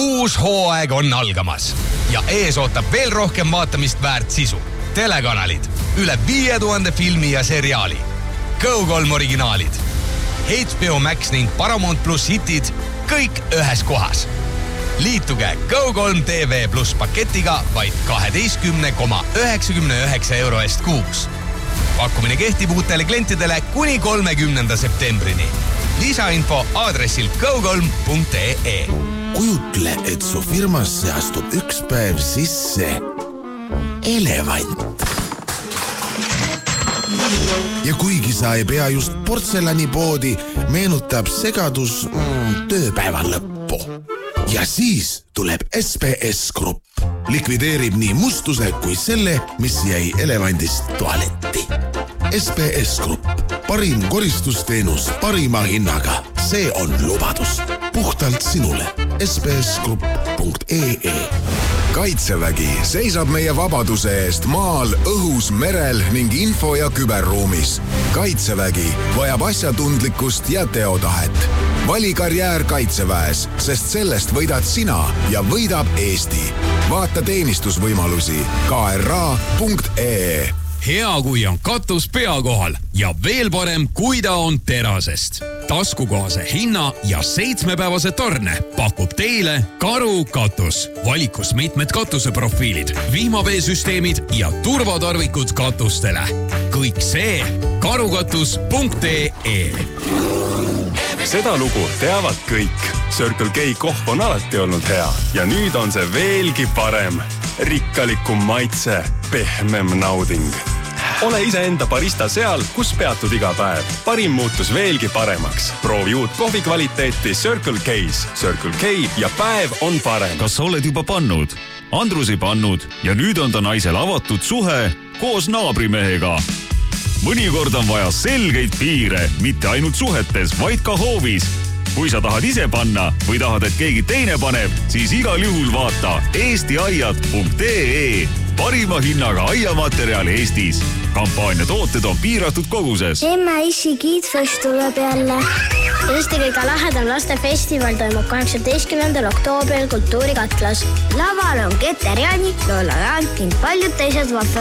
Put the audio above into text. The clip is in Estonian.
Uus hooaeg on algamas ja ees ootab veel rohkem vaatamist väärt sisu. Telekanalid, üle 5000 filmi ja seriaali, Go3 originaalid, HBO Max ning Paramount Plus hitid, kõik ühes kohas. Liituge Go3 TV Plus paketiga vaid 12,99 euro eest kuus. Pakkumine kehtib uutele klientidele kuni 30. septembrini. Lisainfo aadressil go3.ee. Kujutle, et su firmasse astub üks päev sisse elevant. Ja kuigi sa ei pea just portselanipoodi, meenutab segadus tööpäeva lõppu. Ja siis tuleb SPS Grupp. Likvideerib nii mustuse kui selle, mis jäi elevandist tualetti. SPS Grupp. Parim koristusteenus parima hinnaga. See on lubadus. Puhtalt sinule. spsgrupp.ee. Kaitsevägi seisab meie vabaduse eest maal, õhus, merel ning info- ja küberruumis. Kaitsevägi vajab asjatundlikkust ja teotahet. Vali karjäär Kaitseväes, sest sellest võidad sina ja võidab Eesti. Vaata teenistusvõimalusi kra.ee. Hea, kui on katus pea kohal ja veel parem, kui ta on terasest. Taskukohase hinna ja 7-päevase torne pakub teile Karu katus. Valikus mitmed katuseprofiilid, vihmaveesüsteemid ja turvatarvikud katustele. Kõik see karukatus.ee. Seda lugu teavad kõik. Circle K kohv on alati olnud hea ja nüüd on see veelgi parem. Rikkalikum maitse, pehmem nauding. Ole iseenda barista seal, kus peatud iga päev. Parim muutus veelgi paremaks. Proovi uut kohvi kvaliteeti Circle K's. Circle K ja päev on parem. Kas sa oled juba pannud? Andrus ei pannud ja nüüd on ta naisel avatud suhe koos naabrimehega. Mõnikord on vaja selgeid piire, mitte ainult suhetes, vaid ka hoovis. Kui sa tahad ise panna või tahad, et keegi teine paneb, siis igal juhul vaata eestiaiad.ee. Parima hinnaga aiamaterjal Eestis. Kampaania tooted on piiratud koguses. Emme issi kiitfest tuleb jälle. Eesti kõige lahedam lastefestival toimub 18. oktoobril Kultuurikatlas. Laval on Keter Jaani, Lola Jaan ning paljud teised vahvad